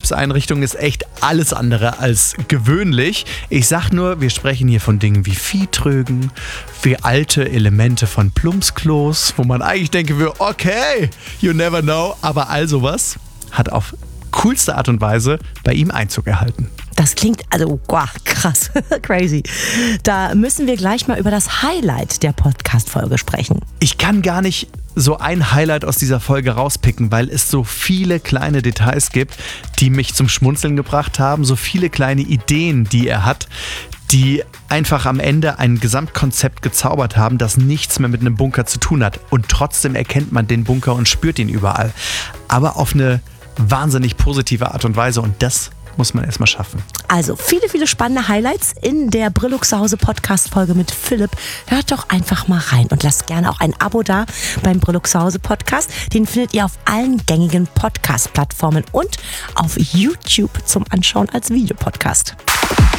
Betriebseinrichtung ist echt alles andere als gewöhnlich. Ich sag nur, wir sprechen hier von Dingen wie Viehtrögen, wie alte Elemente von Plumpsklos, wo man eigentlich denken würde, okay, you never know, aber all sowas hat auf coolste Art und Weise bei ihm Einzug erhalten. Das klingt, also, wow, krass, crazy. Da müssen wir gleich mal über das Highlight der Podcast-Folge sprechen. Ich kann gar nicht so ein Highlight aus dieser Folge rauspicken, weil es so viele kleine Details gibt, die mich zum Schmunzeln gebracht haben, so viele kleine Ideen, die er hat, die einfach am Ende ein Gesamtkonzept gezaubert haben, das nichts mehr mit einem Bunker zu tun hat. Und trotzdem erkennt man den Bunker und spürt ihn überall. Aber auf eine wahnsinnig positive Art und Weise, und das muss man erstmal schaffen. Also viele, viele spannende Highlights in der Brillux zu Hause Podcast-Folge mit Philipp. Hört doch einfach mal rein und lasst gerne auch ein Abo da beim Brillux zu Hause Podcast. Den findet ihr auf allen gängigen Podcast-Plattformen und auf YouTube zum Anschauen als Videopodcast.